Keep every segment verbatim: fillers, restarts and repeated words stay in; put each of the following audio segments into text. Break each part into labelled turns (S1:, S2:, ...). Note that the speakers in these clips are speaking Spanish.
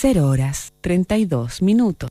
S1: cero horas treinta y dos minutos.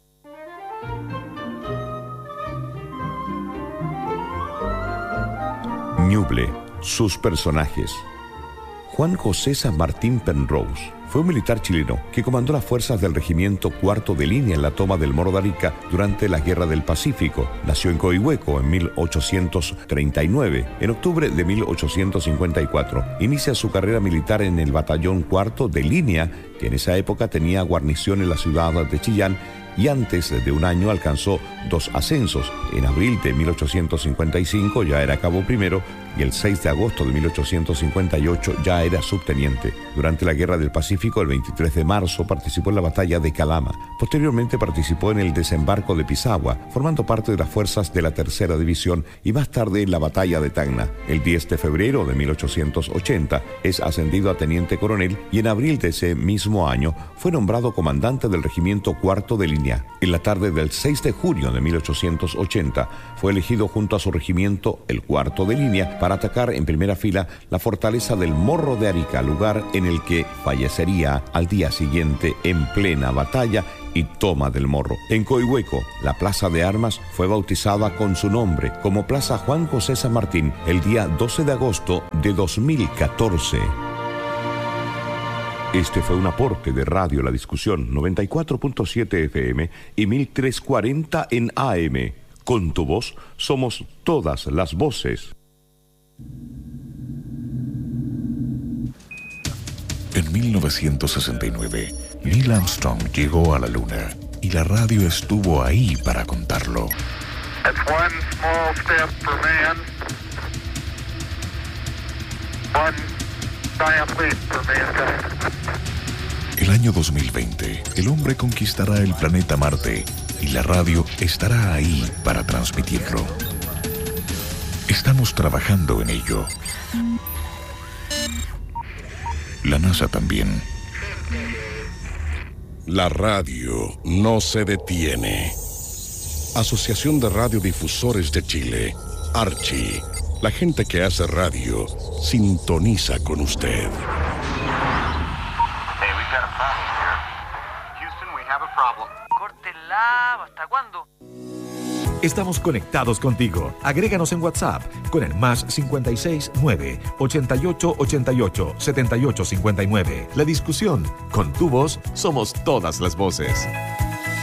S2: Ñuble, sus personajes. Juan José San Martín Penrose fue un militar chileno que comandó las fuerzas del Regimiento Cuarto de Línea en la toma del Morro de Arica durante la Guerra del Pacífico. Nació en Coihueco en mil ochocientos treinta y nueve. En octubre de mil ochocientos cincuenta y cuatro inicia su carrera militar en el Batallón Cuarto de Línea, que en esa época tenía guarnición en la ciudad de Chillán, y antes de un año alcanzó dos ascensos. En abril de mil ochocientos cincuenta y cinco ya era cabo primero y el seis de agosto de mil ochocientos cincuenta y ocho ya era subteniente. Durante la Guerra del Pacífico, el veintitrés de marzo, participó en la batalla de Calama. Posteriormente participó en el desembarco de Pisagua, formando parte de las fuerzas de la Tercera División y más tarde en la batalla de Tacna. El diez de febrero de mil ochocientos ochenta es ascendido a teniente coronel y en abril de ese mismo año fue nombrado comandante del Regimiento Cuarto de Línea. En la tarde del seis de junio de mil ochocientos ochenta fue elegido junto a su regimiento, el Cuarto de Línea, para atacar en primera fila la fortaleza del Morro de Arica, lugar en el que fallecería al día siguiente en plena batalla y toma del Morro. En Coihueco, la plaza de armas fue bautizada con su nombre como Plaza Juan José San Martín el día doce de agosto de dos mil catorce. Este fue un aporte de Radio La Discusión, noventa y cuatro punto siete F M y mil trescientos cuarenta en A M. Con tu voz somos todas las voces.
S3: En mil novecientos sesenta y nueve, Neil Armstrong llegó a la Luna y la radio estuvo ahí para contarlo.
S4: That's one small step for man, one giant leap for mankind.
S3: El año dos mil veinte, el hombre conquistará el planeta Marte y la radio estará ahí para transmitirlo. Estamos trabajando en ello. La NASA también.
S5: La radio no se detiene. Asociación de Radiodifusores de Chile, Archi. La gente que hace radio sintoniza con usted.
S6: Hey, we've got a problem here. Houston, we have a problem.
S7: Córtenla, ¿hasta cuándo?
S8: Estamos conectados contigo. Agréganos en WhatsApp con el más cincuenta y seis nueve, ochenta y ocho ochenta y ocho, setenta y ocho cincuenta y nueve. La Discusión. Con tu voz somos todas las voces.